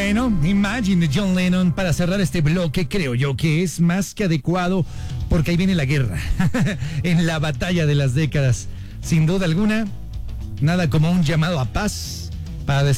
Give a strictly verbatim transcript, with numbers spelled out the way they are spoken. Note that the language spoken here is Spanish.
Bueno, Imagine de John Lennon para cerrar este bloque, creo yo que es más que adecuado porque ahí viene la guerra, en la batalla de las décadas. Sin duda alguna, nada como un llamado a paz para después